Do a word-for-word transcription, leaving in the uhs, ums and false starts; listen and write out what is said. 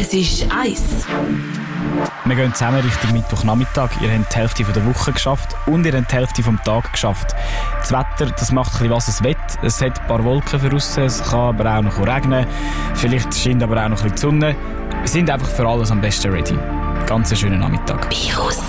Es ist eins. Wir gehen zusammen Richtung Mittwochnachmittag. Ihr habt die Hälfte der Woche geschafft und ihr habt die Hälfte vom Tag geschafft. Das Wetter, das macht ein bisschen, was es will. Es hat ein paar Wolken für aussen, es kann aber auch noch regnen. Vielleicht scheint aber auch noch ein bisschen die Sonne. Wir sind einfach für alles am besten ready. Ganz einen schönen Nachmittag. Virus.